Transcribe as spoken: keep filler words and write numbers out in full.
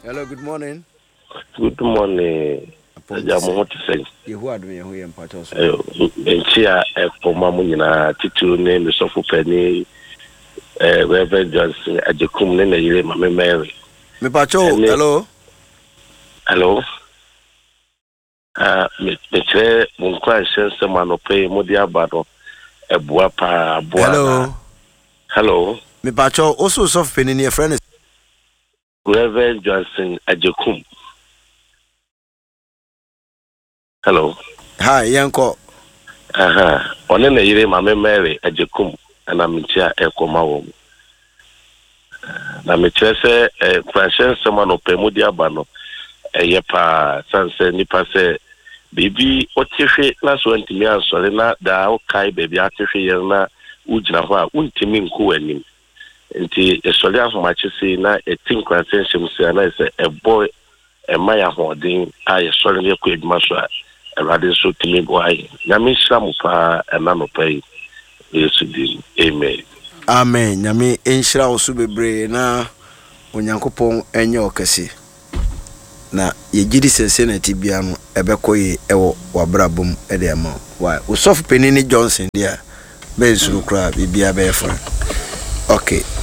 Hello, good morning. Good morning. Jamu what to say? You are doing here in Patos. Enchia Poma Munina, Titu name the Sofu Penny, Reverend Johnson, Ajakum, Nene, Yere, Mamma Mary. Me Pacho, hello. Hello. Ah, me chair, Munkwa, Shensa pay Modia Bado, a Buapa, Hello. Hello. Me Pacho, also soft penny near friend. Reverend Johnson, Ajakum. Hello. Hi, Yanko. Aha. Onene Yere, Mamma Mary, Ajakum, and I'm in chair, Ekoma. Na me chese eh Christian someone opemudi abano eh pa sanse nipa se bibi otihwe na so ntimi ansore na da o kai baby atihwe ye na ugina ho a untimi nku anim nti esole ahomache na etin Christian shemse na se ebo e maya hodin aye sole ne ko eduma so a erade so timi boy na me shamu pa na no pai yesu di amen. Amen. Nyame enhyira wo so bebre na onyankopon enye okese. Na yegidi sense na tibia no ebekoye ewo wabrabom ede ama. Why? Usofu penini Johnson dia be nsuru kra bibia be fa. Okay.